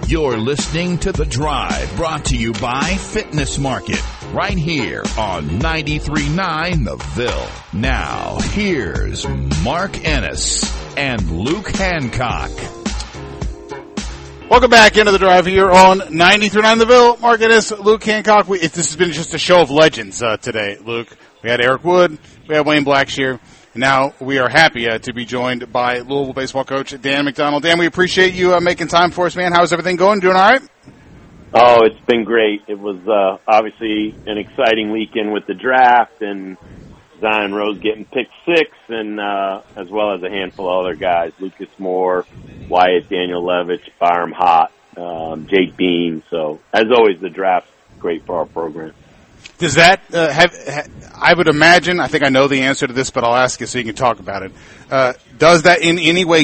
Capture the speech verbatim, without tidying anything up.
You're listening to The Drive, brought to you by Fitness Market, right here on ninety-three point nine The Ville. Now, here's Mark Ennis and Luke Hancock. Welcome back into The Drive here on ninety-three point nine The Ville. Mark Ennis, Luke Hancock. We, it, this has been just a show of legends uh, today, Luke. We had Eric Wood, we had Wayne Blackshear, and now we are happy uh, to be joined by Louisville baseball coach Dan McDonnell. Dan, we appreciate you uh, making time for us, man. How's everything going? Doing all right? Oh, it's been great. It was uh, obviously an exciting weekend with the draft and Zion Rose getting picked six, and uh, as well as a handful of other guys, Lucas Moore, Wyatt Daniel Levitch, Byram Hott, um, Jake Bean. So, as always, the draft's great for our program. Does that uh, have, ha, I would imagine, I think I know the answer to this, but I'll ask you so you can talk about it. Uh, does that in any way